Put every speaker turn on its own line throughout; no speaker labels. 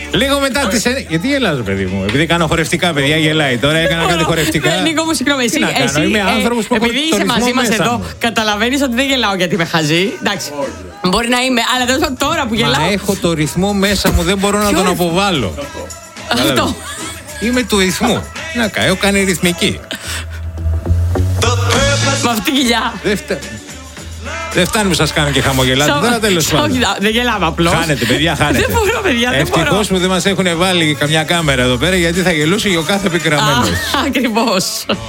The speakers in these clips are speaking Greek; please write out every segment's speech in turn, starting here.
Λίγο μετά τις 9. Γιατί γελάς, παιδί μου? Επειδή κάνω χορευτικά, παιδιά, γελάει. Τώρα έκανα κάτι χορευτικά.
Νίκο μου, συγγνώμη. Εσύ
είμαι άνθρωπος που
επειδή είσαι μαζί μας εδώ, καταλαβαίνεις ότι δεν γελάω γιατί είμαι χαζή. Εντάξει. Μπορεί να είμαι, αλλά τέλος τώρα που γελάω.
Μα έχω το ρυθμό μέσα μου, δεν μπορώ να τον αποβάλω.
Αυτό.
Είμαι του ρυθμού. Έχω κάνει ρυθμική.
Με αυτή τη κοιλιά.
Δεν φτάνει που σας κάνω και χαμογελάτε. Τώρα τέλος πάντων.
Όχι, δεν γελάμε απλώς.
Χάνετε, παιδιά, χάνετε.
Δεν μπορώ, παιδιά.
Ευτυχώς που δεν μας έχουν βάλει καμιά κάμερα εδώ πέρα, γιατί θα γελούσε ο κάθε επικραμμένος.
Ακριβώς.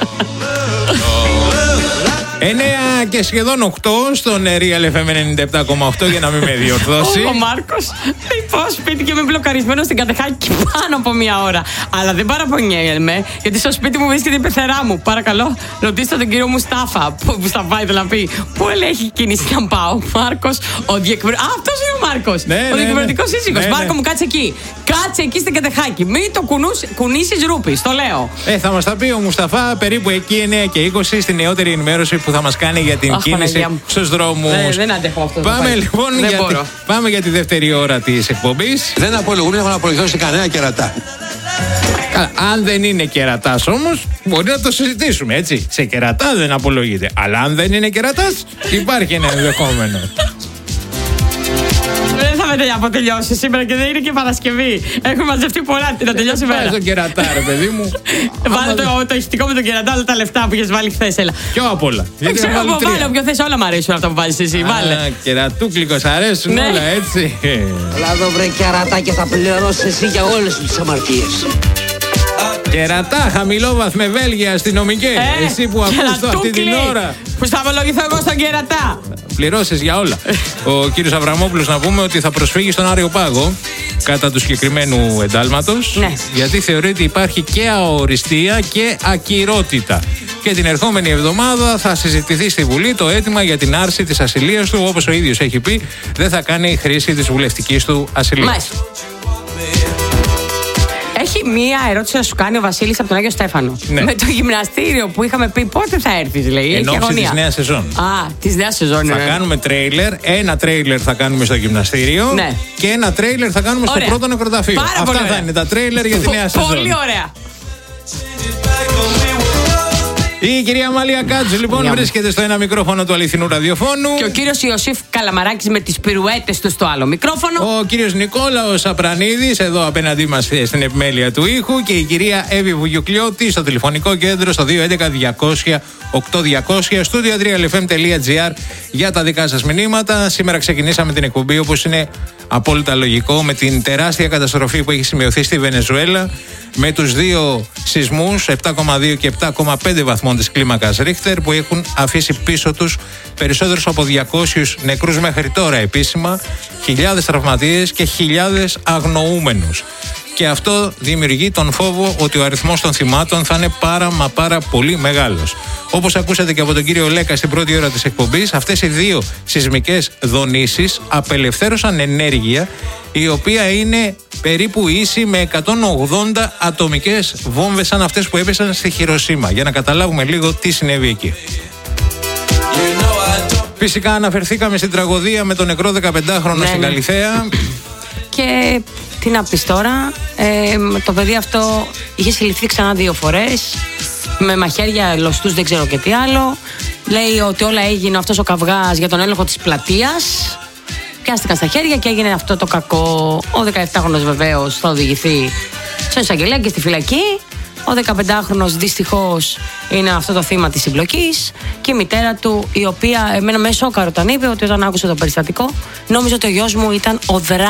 9 και σχεδόν 8 στον Real FM 97,8 για να μην με διορθώσει.
Ο Μάρκος λοιπόν σπίτι και είμαι μπλοκαρισμένο στην Κατεχάκη πάνω από μία ώρα. Αλλά δεν παραπονιέμαι, γιατί στο σπίτι μου βρίσκεται η πεθερά μου. Παρακαλώ, ρωτήστε τον κύριο Μουστάφα. Μουσταφά ήθελα να πει. Πού έχει κίνηση να πάω. Μάρκος, ο διακυβερνητικός. Αυτός είναι ο Μάρκος. Ο διακυβερνητικός σύζυγος. Μάρκο μου, κάτσε εκεί. Κάτσε εκεί στην Κατεχάκη. Μην το κουνήσεις ρούπι, το λέω.
Θα μας τα πει ο Μουσταφά περίπου εκεί 9 και 20 στην νεότερη ενημέρωση που θα μας κάνει για την κίνηση στους δρόμους.
Δεν αντέχω αυτό.
Πάμε λοιπόν πάμε για τη δεύτερη ώρα της εκπομπής.
Δεν απολογούν, έχω να απολογηθώ σε κανένα κερατά.
Αν δεν είναι κερατάς όμως, μπορεί να το συζητήσουμε, έτσι. Σε κερατά δεν απολογείται. Αλλά αν δεν είναι κερατάς, υπάρχει ένα ενδεχόμενο.
Δεν θα με αποτελειώσει σήμερα και δεν είναι και Παρασκευή. Έχουμε μαζευτεί πολλά. Να τελειώσει η μέρα.
Βάζω κερατά, ρε παιδί μου.
Βάλε το ηχητικό με τον κερατά, όλα τα λεφτά που έχεις βάλει χθες. Έλα.
Πιο απ' όλα.
Δεν ξέρω πού βάλε, όποιο θες, όλα μου αρέσουν αυτά που βάζεις εσύ. Βάλε.
Κερατούκλικος, αρέσουν όλα, έτσι.
Έλα εδώ βρε κερατά και θα πληρώσεις εσύ για όλες τις αμαρτίες.
Κερατά, χαμηλόβαθμε Βέλγια, αστυνομικέ. Εσύ που ακούς το αυτή την ώρα.
Που θα απολογηθώ εγώ στον κερατά.
Πληρώσεις για όλα. Ο κύριος Αβραμόπουλος να πούμε ότι θα προσφύγει στον Άριο Πάγο κατά του συγκεκριμένου εντάλματος.
Ναι.
Γιατί θεωρεί ότι υπάρχει και αοριστία και ακυρότητα. Και την ερχόμενη εβδομάδα θα συζητηθεί στη Βουλή το αίτημα για την άρση της ασυλίας του. Όπως ο ίδιος έχει πει, δεν θα κάνει χρήση της βουλευτικής του ασυλίας.
Μάλιστα. Έχει μία ερώτηση να σου κάνει ο Βασίλης από τον Άγιο Στέφανο.
Ναι.
Με το γυμναστήριο που είχαμε πει, πότε θα έρθεις, λέει.
Εν ώψη της νέας σεζόν.
Της νέας σεζόν.
Θα κάνουμε τρέιλερ. Ένα τρέιλερ θα κάνουμε στο γυμναστήριο.
Ναι.
Και ένα τρέιλερ θα κάνουμε στο πρώτο νεκροταφείο. Αυτά θα είναι τα τρέιλερ για τη νέα σεζόν.
Πολύ ωραία.
Η κυρία Μαλία Κάτζου λοιπόν βρίσκεται στο ένα μικρόφωνο του αληθινού ραδιοφώνου.
Και ο κύριος Ιωσήφ Καλαμαράκης με τις πυρουέτες του στο άλλο μικρόφωνο.
Ο κύριος Νικόλαος Απρανίδης εδώ απέναντί μας στην επιμέλεια του ήχου. Και η κυρία Εύη Βουγιουκλιώτη στο τηλεφωνικό κέντρο στο 211-200-8200 studio3lfm.gr για τα δικά σας μηνύματα. Σήμερα ξεκινήσαμε την εκπομπή, όπως είναι απόλυτα λογικό, με την τεράστια καταστροφή που έχει σημειωθεί στη Βενεζουέλα, με τους δύο σεισμούς 7,2 και 7,5 βαθμών της κλίμακας Ρίχτερ που έχουν αφήσει πίσω τους περισσότερους από 200 νεκρούς μέχρι τώρα επίσημα, χιλιάδες τραυματίες και χιλιάδες αγνοούμενους. Και αυτό δημιουργεί τον φόβο ότι ο αριθμός των θυμάτων θα είναι πάρα πολύ μεγάλος. Όπως ακούσατε και από τον κύριο Λέκα στην πρώτη ώρα της εκπομπής, αυτές οι δύο σεισμικές δονήσεις απελευθέρωσαν ενέργεια η οποία είναι περίπου ίση με 180 ατομικές βόμβες σαν αυτές που έπεσαν στη Χιροσίμα. Για να καταλάβουμε λίγο τι συνέβη εκεί. Φυσικά αναφερθήκαμε στην τραγωδία με τον νεκρό 15χρονο στην Καλιθέα.
Και τι να πεις τώρα, το παιδί αυτό είχε συλληφθεί ξανά 2 φορές με μαχαίρια, λωστούς, δεν ξέρω και τι άλλο. Λέει ότι όλα έγινε αυτός ο καυγάς για τον έλεγχο της πλατείας. Πιάστηκαν στα χέρια και έγινε αυτό το κακό. Ο 17χρονος βεβαίως θα οδηγηθεί στον εισαγγελέα και στη φυλακή. Ο 15χρονος δυστυχώς είναι αυτό το θύμα της συμπλοκής. Και η μητέρα του, η οποία εμένα με σόκαρε όταν είπε ότι όταν άκουσε το περιστατικό, νόμιζε ότι ο γιος μου ήταν ο δράστης